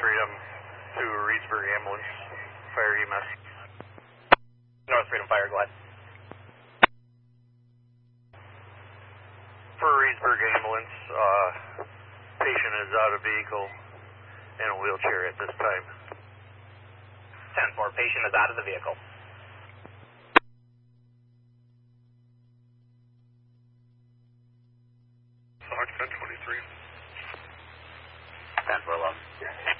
Freedom to Reedsburg Ambulance, Fire EMS. North Freedom Fire, go ahead. For Reedsburg Ambulance, patient is out of vehicle in a wheelchair at this time. 10-4, patient is out of the vehicle. Sergeant 1023. 10-4, love.